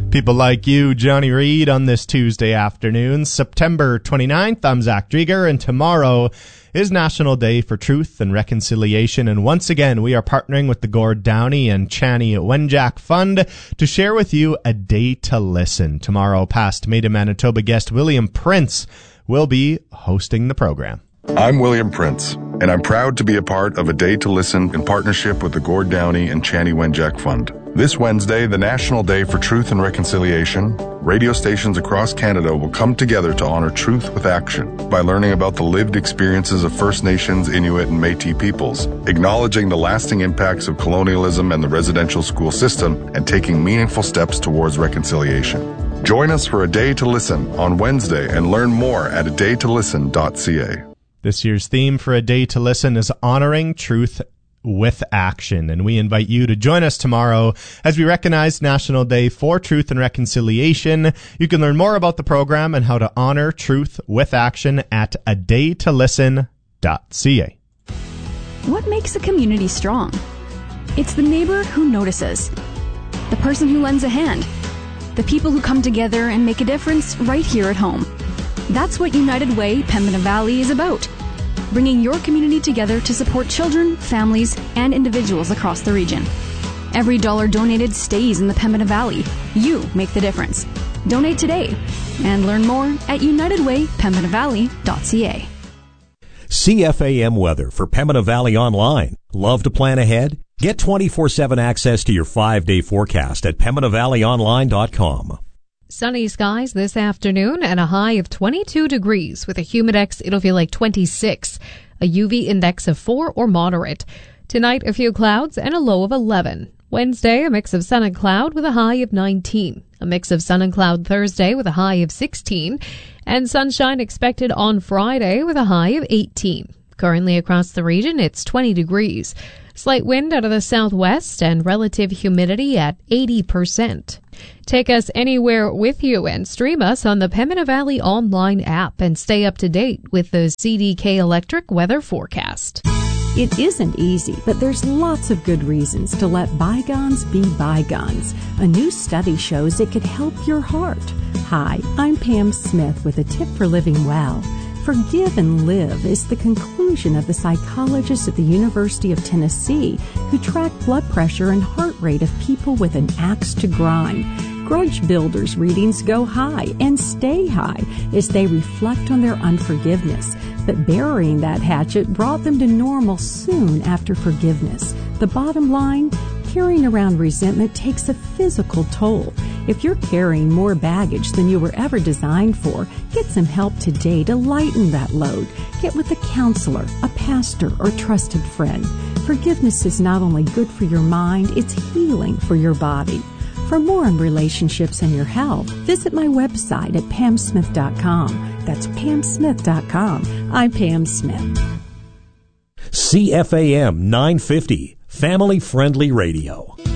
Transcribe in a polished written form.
People like you, Johnny Reed, on this Tuesday afternoon, September 29th. I'm Zach Drieger, and tomorrow is National Day for Truth and Reconciliation. And once again, we are partnering with the Gord Downie and Chanie Wenjack Fund to share with you a day to listen. Tomorrow, past Made in Manitoba guest William Prince will be hosting the program. I'm William Prince, and I'm proud to be a part of A Day to Listen in partnership with the Gord Downie and Chanie Wenjack Fund. This Wednesday, the National Day for Truth and Reconciliation, radio stations across Canada will come together to honor truth with action by learning about the lived experiences of First Nations, Inuit, and Métis peoples, acknowledging the lasting impacts of colonialism and the residential school system, and taking meaningful steps towards reconciliation. Join us for A Day to Listen on Wednesday and learn more at adaytolisten.ca. This year's theme for A Day to Listen is honoring truth with action, and we invite you to join us tomorrow as we recognize National Day for Truth and Reconciliation. You can learn more about the program and how to honor truth with action at adaytolisten.ca. What makes a community strong? It's the neighbor who notices, the person who lends a hand, the people who come together and make a difference right here at home. That's what United Way Pembina Valley is about. Bringing your community together to support children, families, and individuals across the region. Every dollar donated stays in the Pembina Valley. You make the difference. Donate today and learn more at unitedwaypembinavalley.ca. CFAM weather for Pembina Valley Online. Love to plan ahead? Get 24/7 access to your 5-day forecast at pembinavalleyonline.com. Sunny skies this afternoon and a high of 22 degrees. With a humidex, it'll feel like 26. A UV index of 4 or moderate. Tonight, a few clouds and a low of 11. Wednesday, a mix of sun and cloud with a high of 19. A mix of sun and cloud Thursday with a high of 16. And sunshine expected on Friday with a high of 18. Currently across the region, it's 20 degrees. Slight wind out of the southwest and relative humidity at 80%. Take us anywhere with you and stream us on the Pembina Valley Online app and stay up to date with the CDK Electric weather forecast. It isn't easy, but there's lots of good reasons to let bygones be bygones. A new study shows it could help your heart. Hi, I'm Pam Smith with a tip for living well. Forgive and live is the conclusion of the psychologists at the University of Tennessee who track blood pressure and heart rate of people with an axe to grind. Grudge builders' readings go high and stay high as they reflect on their unforgiveness. But burying that hatchet brought them to normal soon after forgiveness. The bottom line, carrying around resentment takes a physical toll. If you're carrying more baggage than you were ever designed for, get some help today to lighten that load. Get with a counselor, a pastor, or trusted friend. Forgiveness is not only good for your mind, it's healing for your body. For more on relationships and your health, visit my website at pamsmith.com. That's pamsmith.com. I'm Pam Smith. CFAM 950, family-friendly radio.